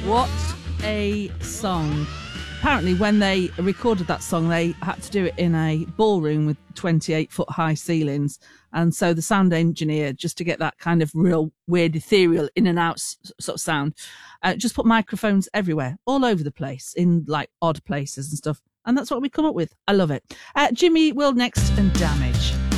What a song. Apparently, when they recorded that song, they had to do it in a ballroom with 28-foot high ceilings. And so the sound engineer, just to get that kind of real weird, ethereal, in and out sort of sound, just put microphones everywhere, all over the place, in like odd places and stuff. And that's what we come up with. I love it. Jimmy Will next and Damage.